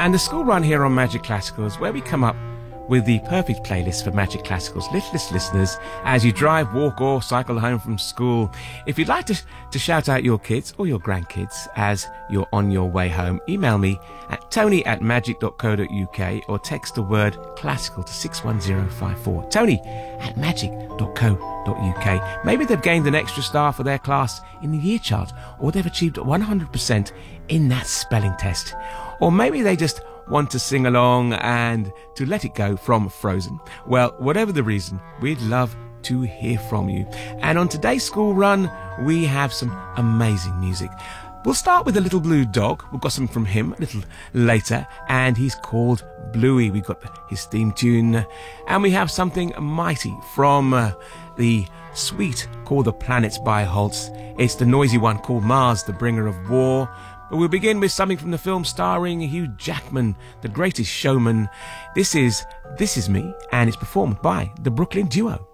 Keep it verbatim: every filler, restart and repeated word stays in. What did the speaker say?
And the school run here on Magic Classicals, where we come up with the perfect playlist for Magic Classicals littlest listeners as you drive, walk or cycle home from school. If you'd like to, to shout out your kids or your grandkids as you're on your way home, email me at tony at magic dot co dot uk or text the word classical to six one zero five four. Tony at magic dot co dot uk. Maybe they've gained an extra star for their class in the year chart, or they've achieved one hundred percent in that spelling test, or maybe they just want to sing along and to Let It Go from Frozen. Well, whatever the reason, we'd love to hear from you. And on today's school run, we have some amazing music. We'll start with a little blue dog. We've got something from him a little later, and he's called Bluey. We've got his theme tune, and we have something mighty from uh, the suite called The Planets by Holst. It's the noisy one called Mars, the Bringer of War. But we'll begin with something from the film starring Hugh Jackman, The Greatest Showman. This is This Is Me, and it's performed by the Brooklyn Duo.